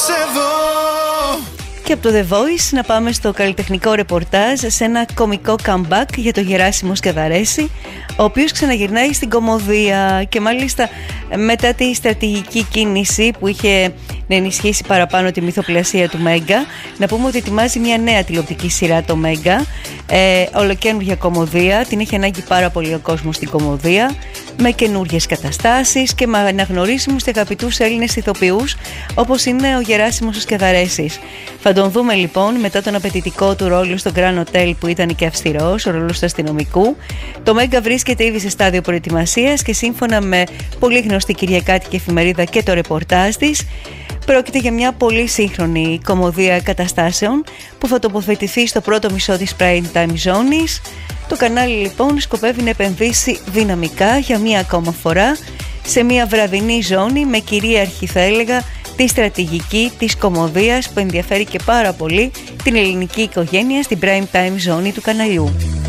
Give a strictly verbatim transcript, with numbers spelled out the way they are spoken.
Και από το The Voice να πάμε στο καλλιτεχνικό ρεπορτάζ σε ένα κωμικό comeback για το Γεράσιμο Σκεδαρέση, ο οποίος ξαναγυρνάει στην κωμωδία και μάλιστα μετά τη στρατηγική κίνηση που είχε να ενισχύσει παραπάνω τη μυθοπλασία του Μέγκα. Να πούμε ότι ετοιμάζει μια νέα τηλεοπτική σειρά, το Μέγκα, ε, ολοκαίνουργια κωμωδία. Την έχει ανάγκη πάρα πολύ ο κόσμος στην κωμωδία, με καινούργιες καταστάσεις και με αναγνωρίσιμους και αγαπητούς Έλληνες ηθοποιούς όπως είναι ο Γεράσιμος ο Σκεδαρέσης. Θα τον δούμε λοιπόν μετά τον απαιτητικό του ρόλο στο Grand Hotel που ήταν και αυστηρός, ο ρόλος του αστυνομικού. Το Μέγκα βρίσκεται ήδη σε στάδιο προετοιμασίας και σύμφωνα με πολύ γνωστή κυριακάτικη εφημερίδα και το ρεπορτάζ της, πρόκειται για μια πολύ σύγχρονη κωμωδία καταστάσεων που θα τοποθετηθεί στο πρώτο μισό της prime time ζώνης. Το κανάλι λοιπόν σκοπεύει να επενδύσει δυναμικά για μία ακόμα φορά σε μια βραδινή ζώνη με κυρίαρχη, θα έλεγα, τη στρατηγική της κωμωδίας που ενδιαφέρει και πάρα πολύ την ελληνική οικογένεια στην prime time ζώνη του καναλιού.